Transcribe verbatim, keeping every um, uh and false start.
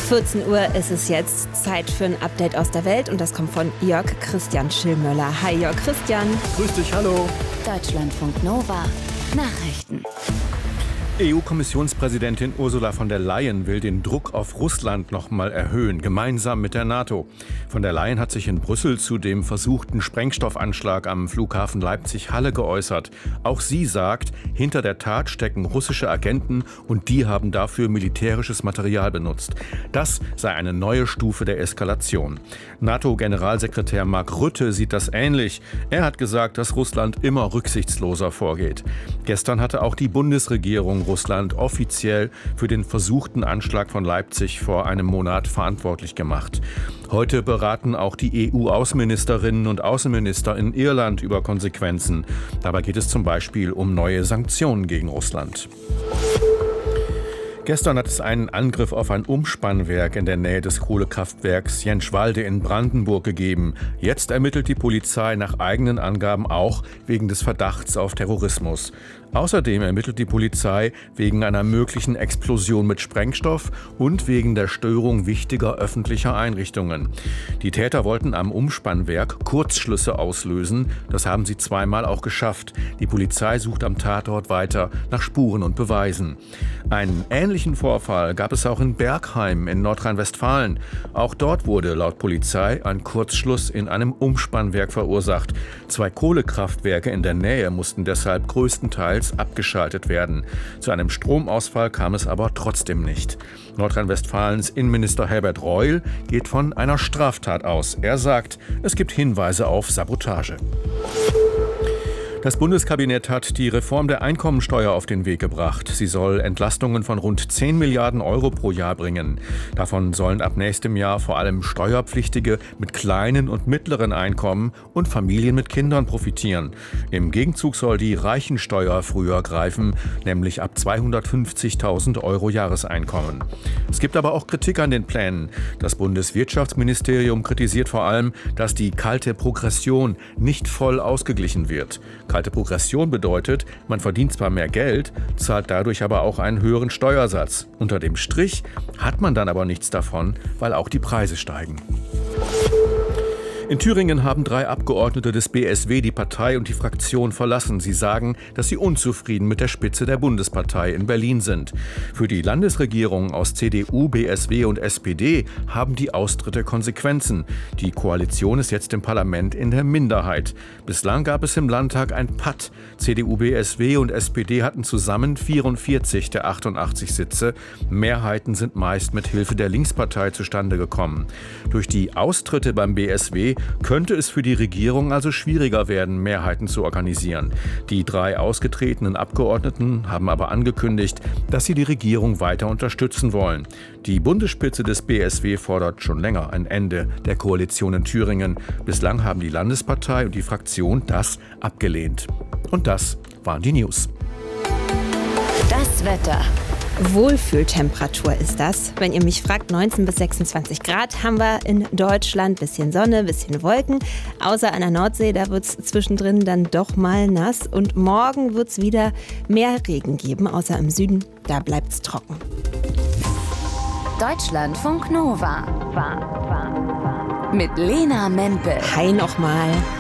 vierzehn Uhr ist es jetzt. Zeit für ein Update aus der Welt und das kommt von Jörg Christian Schillmöller. Hi Jörg Christian. Grüß dich, hallo. Deutschlandfunk Nova. Nachrichten. E U-Kommissionspräsidentin Ursula von der Leyen will den Druck auf Russland noch mal erhöhen, gemeinsam mit der NATO. Von der Leyen hat sich in Brüssel zu dem versuchten Sprengstoffanschlag am Flughafen Leipzig-Halle geäußert. Auch sie sagt, hinter der Tat stecken russische Agenten und die haben dafür militärisches Material benutzt. Das sei eine neue Stufe der Eskalation. NATO-Generalsekretär Mark Rutte sieht das ähnlich. Er hat gesagt, dass Russland immer rücksichtsloser vorgeht. Gestern hatte auch die Bundesregierung Russland offiziell für den versuchten Anschlag von Leipzig vor einem Monat verantwortlich gemacht. Heute beraten auch die E U-Außenministerinnen und Außenminister in Irland über Konsequenzen. Dabei geht es zum Beispiel um neue Sanktionen gegen Russland. Gestern hat es einen Angriff auf ein Umspannwerk in der Nähe des Kohlekraftwerks Jänschwalde in Brandenburg gegeben. Jetzt ermittelt die Polizei nach eigenen Angaben auch wegen des Verdachts auf Terrorismus. Außerdem ermittelt die Polizei wegen einer möglichen Explosion mit Sprengstoff und wegen der Störung wichtiger öffentlicher Einrichtungen. Die Täter wollten am Umspannwerk Kurzschlüsse auslösen. Das haben sie zweimal auch geschafft. Die Polizei sucht am Tatort weiter nach Spuren und Beweisen. Einen ähnlichen Vorfall gab es auch in Bergheim in Nordrhein-Westfalen. Auch dort wurde laut Polizei ein Kurzschluss in einem Umspannwerk verursacht. Zwei Kohlekraftwerke in der Nähe mussten deshalb größtenteils abgeschaltet werden. Zu einem Stromausfall kam es aber trotzdem nicht. Nordrhein-Westfalens Innenminister Herbert Reul geht von einer Straftat aus. Er sagt, es gibt Hinweise auf Sabotage. Das Bundeskabinett hat die Reform der Einkommensteuer auf den Weg gebracht. Sie soll Entlastungen von rund zehn Milliarden Euro pro Jahr bringen. Davon sollen ab nächstem Jahr vor allem Steuerpflichtige mit kleinen und mittleren Einkommen und Familien mit Kindern profitieren. Im Gegenzug soll die Reichensteuer früher greifen, nämlich ab zweihundertfünfzigtausend Euro Jahreseinkommen. Es gibt aber auch Kritik an den Plänen. Das Bundeswirtschaftsministerium kritisiert vor allem, dass die kalte Progression nicht voll ausgeglichen wird. Kalte Progression bedeutet, man verdient zwar mehr Geld, zahlt dadurch aber auch einen höheren Steuersatz. Unter dem Strich hat man dann aber nichts davon, weil auch die Preise steigen. In Thüringen haben drei Abgeordnete des B S W die Partei und die Fraktion verlassen. Sie sagen, dass sie unzufrieden mit der Spitze der Bundespartei in Berlin sind. Für die Landesregierung aus C D U, B S W und S P D haben die Austritte Konsequenzen. Die Koalition ist jetzt im Parlament in der Minderheit. Bislang gab es im Landtag ein Patt. C D U, B S W und S P D hatten zusammen vierundvierzig der achtundachtzig Sitze. Mehrheiten sind meist mit Hilfe der Linkspartei zustande gekommen. Durch die Austritte beim B S W könnte es für die Regierung also schwieriger werden, Mehrheiten zu organisieren. Die drei ausgetretenen Abgeordneten haben aber angekündigt, dass sie die Regierung weiter unterstützen wollen. Die Bundesspitze des B S W fordert schon länger ein Ende der Koalition in Thüringen. Bislang haben die Landespartei und die Fraktion das abgelehnt. Und das waren die News. Das Wetter. Wohlfühltemperatur ist das. Wenn ihr mich fragt, neunzehn bis sechsundzwanzig Grad haben wir in Deutschland. Bisschen Sonne, bisschen Wolken. Außer an der Nordsee, da wird es zwischendrin dann doch mal nass. Und morgen wird es wieder mehr Regen geben, außer im Süden. Da bleibt es trocken. Deutschlandfunk Nova. Mit Lena Mempel. Hi nochmal.